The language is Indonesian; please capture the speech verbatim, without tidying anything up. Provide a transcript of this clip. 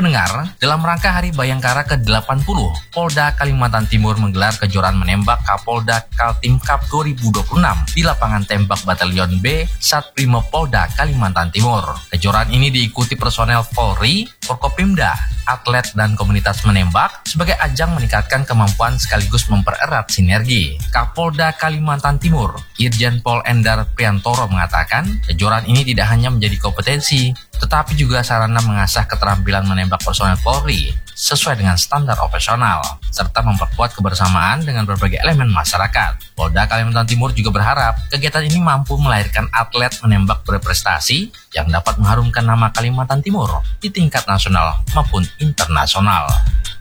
Pendengar, dalam rangka Hari Bayangkara ke delapan puluh, Polda Kalimantan Timur menggelar kejuaraan menembak Kapolda Kaltim Cup dua ribu dua puluh enam di lapangan tembak Batalion B Satbrimob Polda Kalimantan Timur. Kejuaraan ini diikuti personel Polri, Forkopimda, atlet dan komunitas menembak sebagai ajang meningkatkan kemampuan sekaligus mempererat sinergi. Kapolda Kalimantan Timur, Irjen Pol Endar Priantoro mengatakan, kejuaraan ini tidak hanya menjadi kompetensi, tetapi juga sarana mengasah keterampilan menembak personel Polri sesuai dengan standar operasional, serta memperkuat kebersamaan dengan berbagai elemen masyarakat. Polda Kalimantan Timur juga berharap kegiatan ini mampu melahirkan atlet menembak berprestasi yang dapat mengharumkan nama Kalimantan Timur di tingkat nasional maupun internasional.